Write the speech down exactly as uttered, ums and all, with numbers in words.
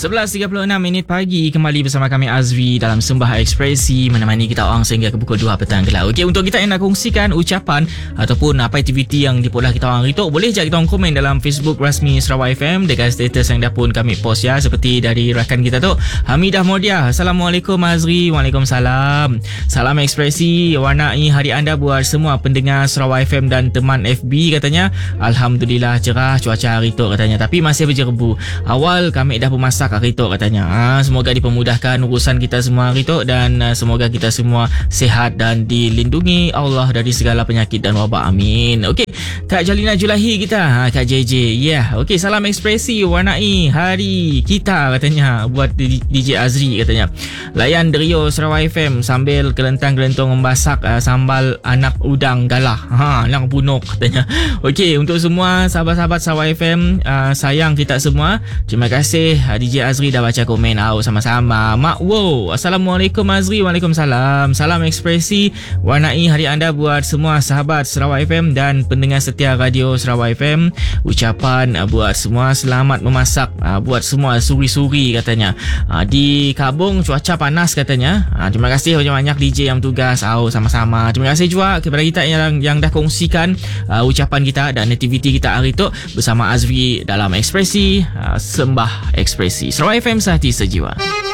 sebelas tiga puluh enam minit pagi, kembali bersama kami Azri dalam Sembah Ekspresi, menemani kita orang sehingga ke pukul dua petang kelak. Okey, untuk kita yang nak kongsikan ucapan ataupun apa aktiviti yang dipolah kita orang rituk, boleh je kita orang komen dalam Facebook rasmi Sarawak F M dekat status yang dah pun kami post ya, seperti dari rakan kita tu Hamidah Mordia. Assalamualaikum Azri. Waalaikumsalam. Salam ekspresi, warnai hari anda buat semua pendengar Sarawak F M dan teman F B, katanya. Alhamdulillah cerah cuaca hari tu, katanya, tapi masih berjerebu. Awal kami dah pemasak hari tu, katanya. Ha, semoga dipermudahkan urusan kita semua hari tu, dan uh, semoga kita semua sihat dan dilindungi Allah dari segala penyakit dan wabak. Amin. Okey, Kak Jalina Julahi kita, ha, Kak J J. Ya, yeah. Okey, salam ekspresi, warnai hari kita, katanya, buat D J Azri, katanya. Layan Derio Sarawak F M sambil kelentang-kelentong membasak uh, sambal anak udang galah. Ha, lang punuk, katanya. Okey, untuk semua sahabat-sahabat Sarawak F M, uh, sayang kita semua. Terima kasih uh, D J Azri dah baca komen. Au, sama-sama. Mak Wow. Assalamualaikum Azri. Waalaikumsalam. Salam ekspresi, warnai hari anda buat semua sahabat Sarawak F M dan pendengar setia radio Sarawak F M. Ucapan uh, buat semua selamat memasak, uh, buat semua suri-suri, katanya. Uh, di Kabung cuaca panas, katanya. Uh, terima kasih banyak-banyak D J yang tugas. Au, sama-sama. Terima kasih juga kepada kita yang yang dah kongsikan uh, ucapan kita dan aktiviti kita hari tu bersama Azri dalam ekspresi uh, Sembah Ekspresi Sarawak F M, sehati sejiwa.